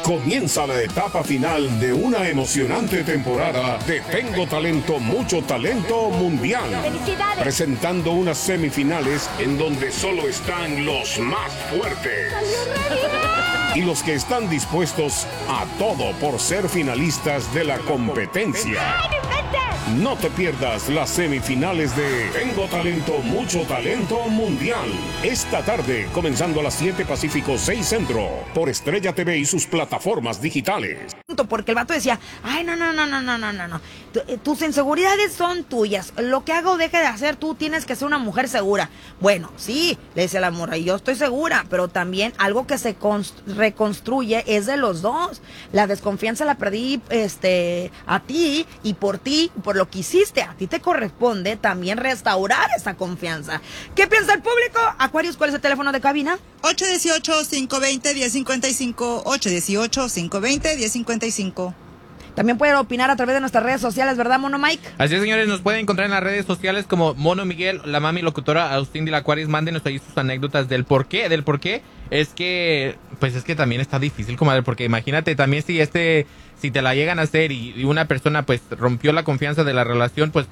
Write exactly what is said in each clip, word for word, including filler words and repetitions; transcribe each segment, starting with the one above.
Comienza la etapa final de una emocionante temporada de Tengo Talento, Mucho Talento Mundial. ¡Felicidades! Presentando unas semifinales en donde solo están los más fuertes. Y los que están dispuestos a todo por ser finalistas de la competencia. No te pierdas las semifinales de Tengo Talento, Mucho Talento Mundial. Esta tarde, comenzando a las siete Pacífico, seis Centro, por Estrella T V y sus plataformas digitales. Porque el vato decía, ay, no, no, no, no, no, no, no, no. Tus inseguridades son tuyas. Lo que haga o deje de hacer, tú tienes que ser una mujer segura. Bueno, sí, le dice la morra, y yo estoy segura, pero también algo que se reconstruye es de los dos. La desconfianza la perdí este, a ti, y por ti, por lo que hiciste, a ti te corresponde también restaurar esa confianza. ¿Qué piensa el público? Aquarius, ¿cuál es el teléfono de cabina? ocho uno ocho, cinco dos cero, uno cero cinco cinco, ocho uno ocho, cinco dos cero, uno cero cinco cinco. También pueden opinar a través de nuestras redes sociales, ¿verdad, Mono Mike? Así es, señores, nos pueden encontrar en las redes sociales como Mono Miguel, la mami locutora, Austin de la Aquarius. Mándenos ahí sus anécdotas del por qué, del por qué. Es que, pues es que también está difícil, comadre, porque imagínate también si este, si te la llegan a hacer y, y una persona pues rompió la confianza de la relación, pues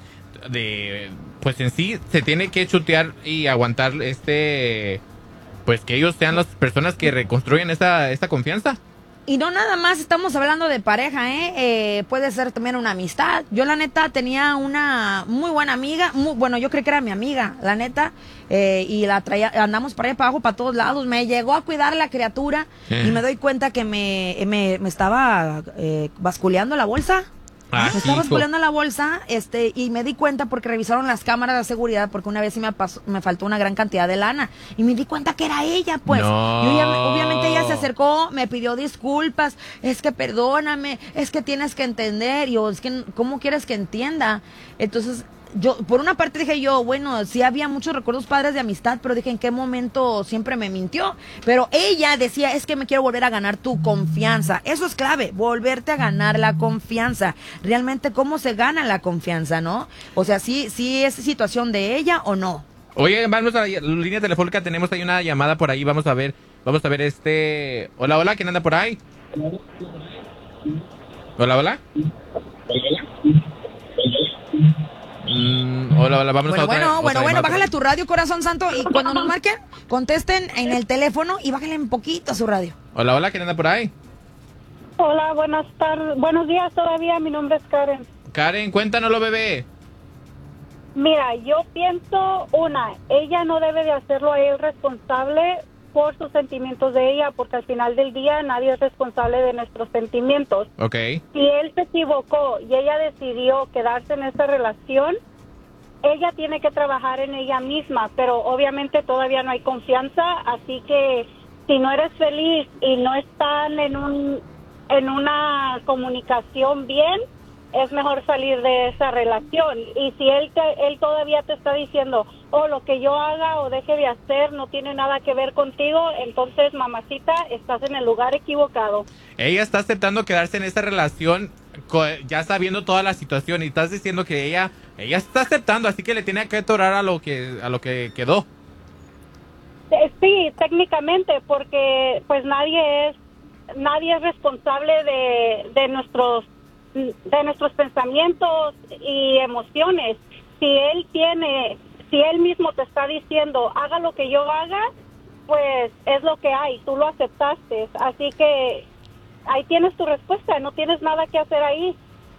de, pues en sí se tiene que chutear y aguantar este, pues que ellos sean las personas que reconstruyen esta, esta confianza. Y no nada más estamos hablando de pareja, ¿eh? eh puede ser también una amistad. Yo la neta tenía una muy buena amiga, muy, bueno, yo creo que era mi amiga, la neta, eh, y la traía, andamos para allá para abajo, para todos lados. Me llegó a cuidar la criatura eh. y me doy cuenta que me, me, me estaba eh, basculeando la bolsa. Ah, me estaba hijo. basculeando la bolsa, este, y me di cuenta porque revisaron las cámaras de seguridad, porque una vez sí me pasó, me faltó una gran cantidad de lana, y me di cuenta que era ella, pues. No. Y ella, obviamente ella se acercó, me pidió disculpas, es que perdóname, es que tienes que entender, y yo, es que, ¿cómo quieres que entienda? Entonces, yo, por una parte dije yo, bueno, sí había muchos recuerdos padres de amistad, pero dije, ¿en qué momento siempre me mintió? Pero ella decía, es que me quiero volver a ganar tu confianza. Eso es clave, volverte a ganar la confianza. Realmente, ¿cómo se gana la confianza, no? O sea, ¿sí, sí es situación de ella o no? Oye, vamos a la línea telefónica, tenemos ahí una llamada por ahí, vamos a ver, vamos a ver este... Hola, hola, ¿quién anda por ahí? Hola, hola. Mm, hola, hola, vamos bueno, a otra, bueno, otra bueno, bueno, llamada. bájale a tu radio, corazón santo, y cuando nos marquen, contesten en el teléfono y bájale un poquito a su radio. Hola, hola, ¿quién anda por ahí? Hola, buenas tardes, buenos días todavía, mi nombre es Karen. Karen, cuéntanoslo, bebé. Mira, yo pienso, una, ella no debe de hacerlo a él responsable por sus sentimientos de ella, porque al final del día nadie es responsable de nuestros sentimientos. Ok. Si él se equivocó y ella decidió quedarse en esa relación, ella tiene que trabajar en ella misma, pero obviamente todavía no hay confianza, así que si no eres feliz y no están en un en una comunicación bien, es mejor salir de esa relación. Y si él te, él todavía te está diciendo, oh, lo que yo haga o deje de hacer no tiene nada que ver contigo, entonces, mamacita, estás en el lugar equivocado. Ella está aceptando quedarse en esta relación ya sabiendo toda la situación y estás diciendo que ella ella está aceptando, así que le tiene que atorar a lo que a lo que quedó. Sí, técnicamente, porque pues nadie es nadie es responsable de, de nuestros de nuestros pensamientos y emociones. Si él tiene, si él mismo te está diciendo, haga lo que yo haga, pues es lo que hay, tú lo aceptaste, así que ahí tienes tu respuesta, no tienes nada que hacer ahí.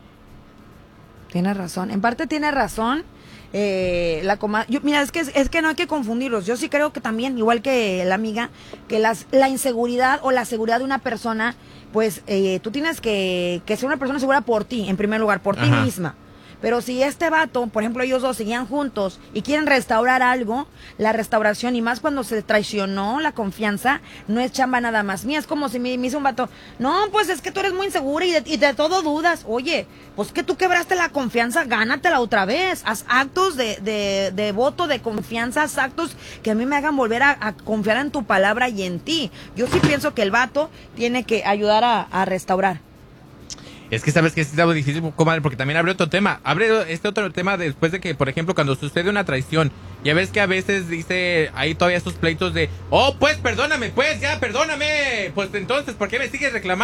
Tienes razón, en parte tiene razón. Eh, la coma, yo, mira, es que es que no hay que confundirlos. Yo sí creo que también, igual que la amiga, que las la inseguridad o la seguridad de una persona, pues eh, tú tienes que, que ser una persona segura por ti, en primer lugar, por Ajá. ti misma. Pero si este vato, por ejemplo, ellos dos seguían juntos y quieren restaurar algo, la restauración, y más cuando se traicionó la confianza, no es chamba nada más mía. Es como si me, me hizo un vato, no, pues es que tú eres muy insegura y de, y de todo dudas. Oye, pues que tú quebraste la confianza, gánatela otra vez. Haz actos de, de, de voto de confianza, haz actos que a mí me hagan volver a, a confiar en tu palabra y en ti. Yo sí pienso que el vato tiene que ayudar a, a restaurar. Es que sabes que es algo difícil, comadre, porque también abre otro tema. Abre este otro tema después de que, por ejemplo, cuando sucede una traición, ya ves que a veces dice, hay todavía esos pleitos de, oh, pues, perdóname, pues, ya, perdóname. Pues entonces, ¿por qué me sigues reclamando?